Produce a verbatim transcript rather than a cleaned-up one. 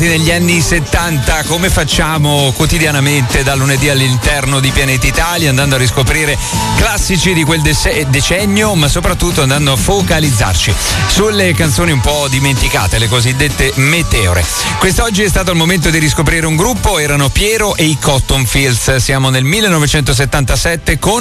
negli anni settanta, come facciamo quotidianamente dal lunedì all'interno di Pianeta Italia, andando a riscoprire classici di quel de- decennio, ma soprattutto andando a focalizzarci sulle canzoni un po' dimenticate, le cosiddette meteore. Quest'oggi è stato il momento di riscoprire un gruppo, erano Piero e i Cotton Fields. Siamo nel millenovecentosettantasette con